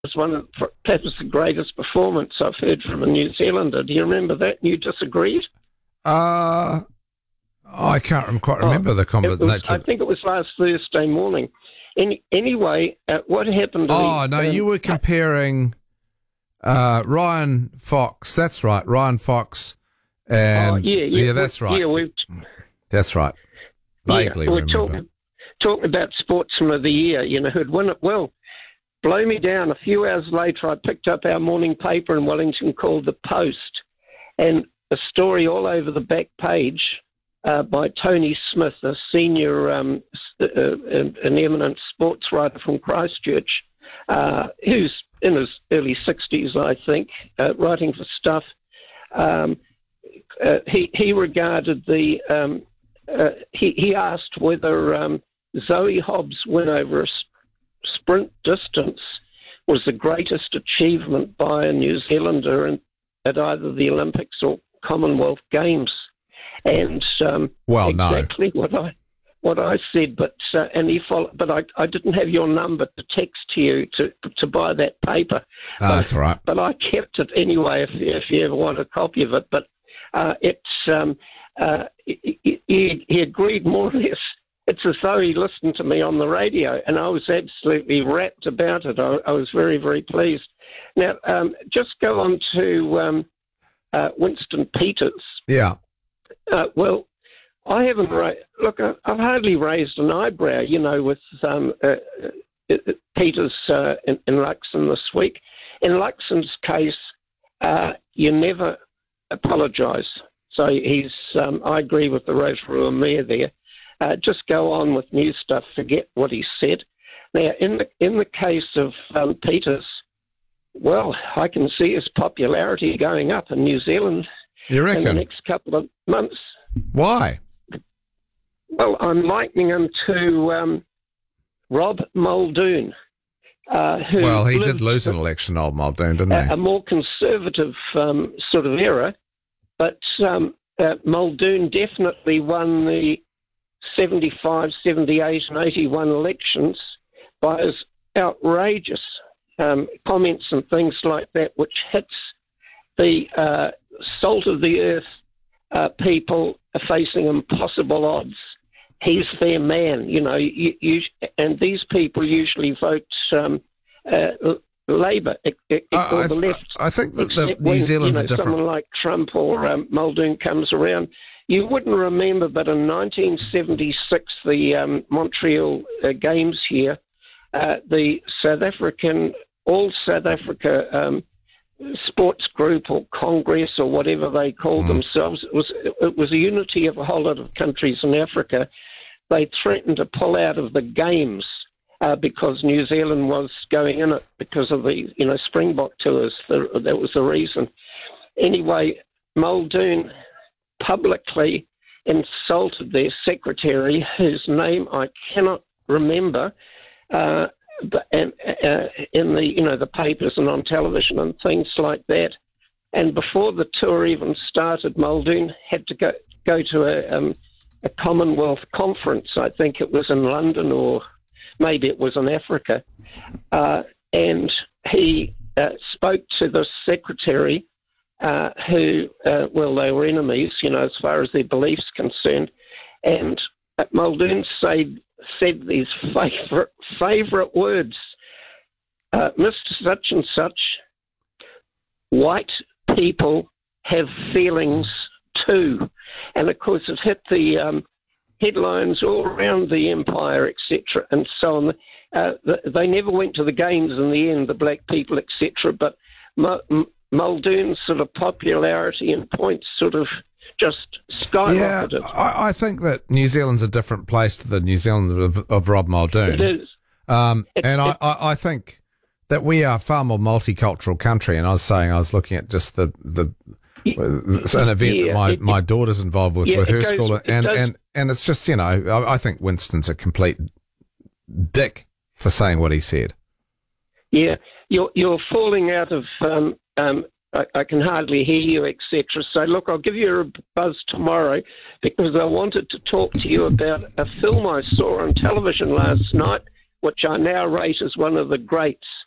was perhaps the greatest performance I've heard from a New Zealander. Do you remember that? You disagreed? I can't quite remember the nature. I think it was last Thursday morning. Anyway, what happened? You were comparing Ryan Fox. That's right, Ryan Fox. And that's right. That's right. Vaguely remember. Talking about Sportsman of the Year, who'd won it. Well, blow me down. A few hours later, I picked up our morning paper in Wellington called The Post, and a story all over the back page by Tony Smith, a senior, an eminent sports writer from Christchurch, who's in his early 60s, I think, writing for Stuff. He regarded he asked whether Zoe Hobbs' win over a sprint distance was the greatest achievement by a New Zealander at either the Olympics or Commonwealth Games, and exactly what I said. But and he followed. But I didn't have your number to text to you to buy that paper. That's all right. But I kept it anyway if you ever want a copy of it. But he agreed more or less. It's as though he listened to me on the radio, and I was absolutely rapt about it. I was very, very pleased. Now, just go on to Winston Peters. Yeah. Well, I haven't I've hardly raised an eyebrow, with Peters in Luxon this week. In Luxon's case, you never apologise. So I agree with the Rotorua Mayor there. Just go on with new stuff. Forget what he said. Now, in the case of Peters, well, I can see his popularity going up in New Zealand. You reckon? In the next couple of months. Why? Well, I'm likening him to Rob Muldoon. He did lose an election, old Muldoon, didn't he? A more conservative sort of era, but Muldoon definitely won the 75, 78 and 81 elections by his outrageous comments and things like that, which hits the salt of the earth people are facing impossible odds. He's their man, and these people usually vote Labour or the left. I think that the New Zealand's are different. Someone like Trump or Muldoon comes around. You wouldn't remember, but in 1976, the Montreal Games here, the All South Africa sports group or Congress or whatever they called themselves, it was a unity of a whole lot of countries in Africa. They threatened to pull out of the games because New Zealand was going in it because of the Springbok tours. That was the reason. Anyway, Muldoon publicly insulted their secretary, whose name I cannot remember, but in the papers and on television and things like that. And before the tour even started, Muldoon had to go to a Commonwealth conference. I think it was in London or maybe it was in Africa, and he spoke to the secretary. Who they were enemies, as far as their beliefs concerned. And Muldoon said these favourite words, Mr. Such and Such, white people have feelings too. And of course it hit the headlines all around the empire, etc. and so on. They never went to the games in the end, the black people, etc. But Muldoon's sort of popularity and points sort of just skyrocketed. Yeah, I think that New Zealand's a different place to the New Zealand of Rob Muldoon. It is. I think that we are a far more multicultural country. And I was looking at just an event that my daughter's involved with her school. And it's just, I think Winston's a complete dick for saying what he said. Yeah, you're falling out of... I can hardly hear you, etc. So, look, I'll give you a buzz tomorrow because I wanted to talk to you about a film I saw on television last night, which I now rate as one of the greats.